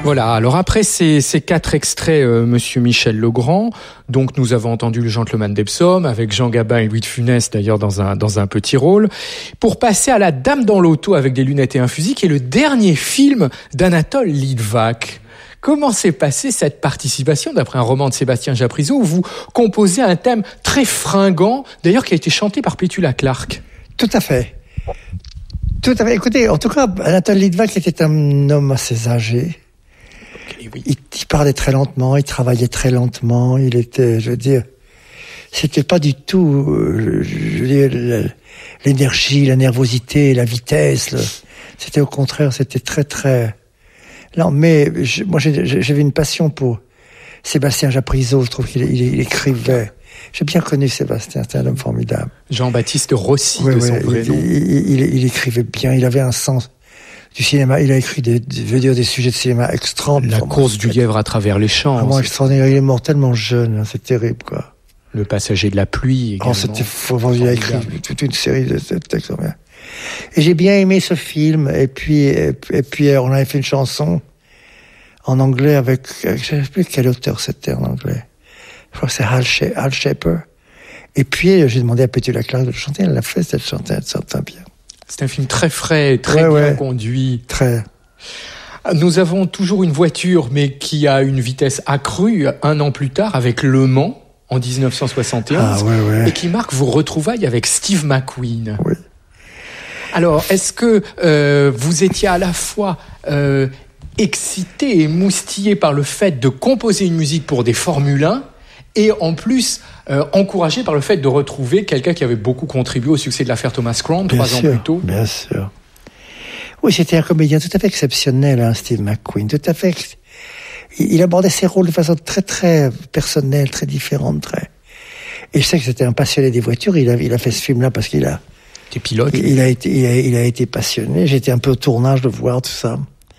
Voilà, alors après ces 4 extraits, Monsieur Michel Legrand, donc nous avons entendu Le Gentleman d'Epsom avec Jean Gabin et Louis de Funès d'ailleurs dans un petit rôle, pour passer à La Dame dans l'auto avec des lunettes et un fusil, qui est le dernier film d'Anatole Litvak. Comment s'est passée cette participation, d'après un roman de Sébastien Japrisot, où vous composez un thème très fringant, d'ailleurs qui a été chanté par Petula Clark? Tout à fait. Tout à fait. Écoutez, en tout cas, Anatole Litvak était un homme assez âgé. Okay, oui. Il parlait très lentement, il travaillait très lentement, il était, je veux dire, c'était pas du tout, je veux dire, l'énergie, la nervosité, la vitesse, c'était au contraire, c'était très très... Non, mais moi j'avais une passion pour Sébastien Japrisot, je trouve qu'il écrivait. J'ai bien connu Sébastien, c'était un homme formidable. Jean-Baptiste Rossi, de son vrai nom. Il écrivait bien, il avait un sens du cinéma, il a écrit des sujets de cinéma extraordinaires. La course du lièvre à travers les champs. Vraiment extraordinaire, il est mort tellement jeune, hein, c'est terrible quoi. Le passager de la pluie également. C'était fou, il a écrit toute une série de textes. Et j'ai bien aimé ce film, et puis on avait fait une chanson en anglais avec, je ne sais plus quel auteur c'était en anglais. Je crois que c'est Hal Shaper. Et puis j'ai demandé à Petula Clark de le chanter, elle l'a fait, elle chantait bien. C'est un film très frais, très bien conduit. Très. Nous avons toujours une voiture, mais qui a une vitesse accrue 1 an plus tard avec Le Mans en 1971, et qui marque vos retrouvailles avec Steve McQueen. Oui. Alors, est-ce que vous étiez à la fois excité et moustillé par le fait de composer une musique pour des Formule 1 et en plus encouragé par le fait de retrouver quelqu'un qui avait beaucoup contribué au succès de l'affaire Thomas Crown 3 ans plus tôt? Bien sûr. Oui, c'était un comédien tout à fait exceptionnel, hein, Steve McQueen, tout à fait. Il abordait ses rôles de façon très très personnelle, très différente, très. Et je sais que c'était un passionné des voitures. Il a fait ce film-là parce qu'il a été pilote. Il a été passionné. J'étais un peu au tournage de voir tout ça.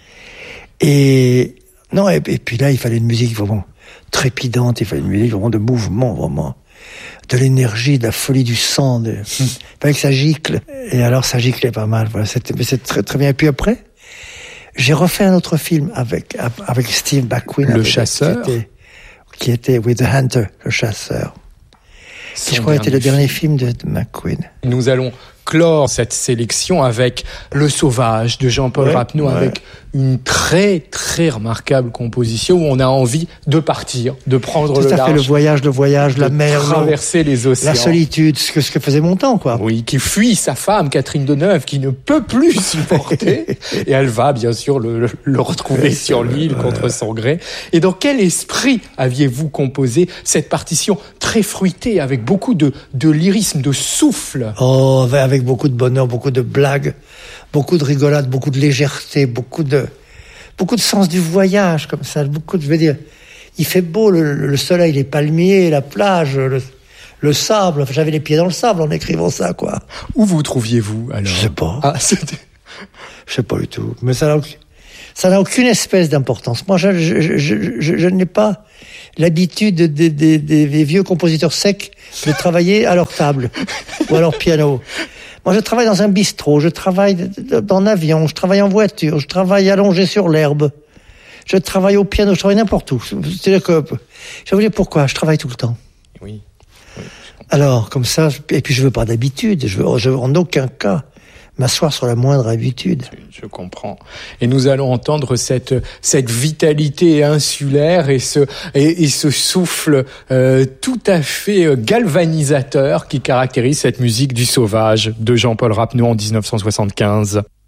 Et puis là, il fallait une musique vraiment trépidante. Il fallait une musique vraiment de mouvement, vraiment de l'énergie, de la folie du sang. Il fallait que ça gicle. Et alors, ça giclait pas mal. Voilà, c'était très très bien. Et puis après, j'ai refait un autre film avec Steve McQueen. Le chasseur. Qui était With the Hunter, le chasseur. Qui je crois était le dernier film de McQueen. Nous allons clore cette sélection avec Le Sauvage de Jean-Paul Rapneau, avec une très très remarquable composition où on a envie de partir, de prendre le large. Tout à fait, le voyage, la mer, traverser les océans. La solitude, ce que faisait Montand, quoi. Oui, qui fuit sa femme, Catherine Deneuve, qui ne peut plus supporter. Et elle va, bien sûr, le retrouver sur l'île contre son gré. Et dans quel esprit aviez-vous composé cette partition très fruitée, avec beaucoup de lyrisme, de souffle? Oh, avec beaucoup de bonheur, beaucoup de blagues, beaucoup de rigolade, beaucoup de légèreté, beaucoup de sens du voyage, comme ça. Je veux dire, il fait beau, le soleil, les palmiers, la plage, le sable. Enfin, j'avais les pieds dans le sable en écrivant ça, quoi. Où vous trouviez-vous, alors? Je sais pas. Ah, c'était... Je sais pas du tout. Mais ça n'a aucune espèce d'importance. Moi, je n'ai pas l'habitude des vieux compositeurs secs de travailler à leur table ou à leur piano. Moi, je travaille dans un bistrot, je travaille en avion, je travaille en voiture, je travaille allongé sur l'herbe, je travaille au piano, je travaille n'importe où. C'est-à-dire que, je vais vous dire pourquoi, je travaille tout le temps. Oui. Alors, comme ça, et puis je veux pas d'habitude, je veux en aucun cas m'asseoir sur la moindre habitude. Je comprends. Et nous allons entendre cette vitalité insulaire et ce souffle tout à fait galvanisateur qui caractérise cette musique du Sauvage de Jean-Paul Rapneau en 1975.